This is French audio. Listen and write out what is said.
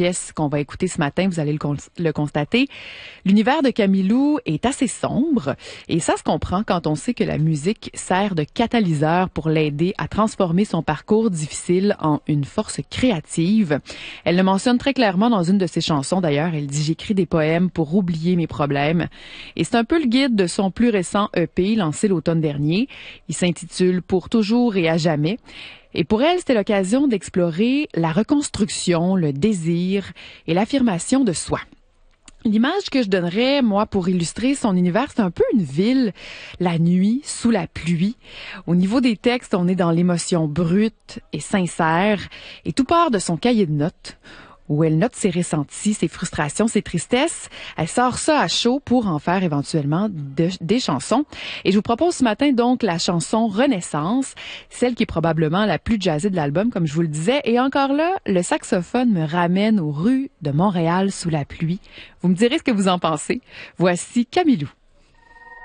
pièce qu'on va écouter ce matin, vous allez le constater. L'univers de Camilou est assez sombre et ça se comprend quand on sait que la musique sert de catalyseur pour l'aider à transformer son parcours difficile en une force créative. Elle le mentionne très clairement dans une de ses chansons d'ailleurs. Elle dit « J'écris des poèmes pour oublier mes problèmes ». Et c'est un peu le guide de son plus récent EP lancé l'automne dernier. Il s'intitule « Pour toujours et à jamais ». Et pour elle, c'était l'occasion d'explorer la reconstruction, le désir et l'affirmation de soi. L'image que je donnerais, moi, pour illustrer son univers, c'est un peu une ville, la nuit, sous la pluie. Au niveau des textes, on est dans l'émotion brute et sincère, et tout part de son cahier de notes, où elle note ses ressentis, ses frustrations, ses tristesses. Elle sort ça à chaud pour en faire éventuellement des chansons. Et je vous propose ce matin donc la chanson Renaissance, celle qui est probablement la plus jazzée de l'album, comme je vous le disais. Et encore là, le saxophone me ramène aux rues de Montréal sous la pluie. Vous me direz ce que vous en pensez. Voici Camilou.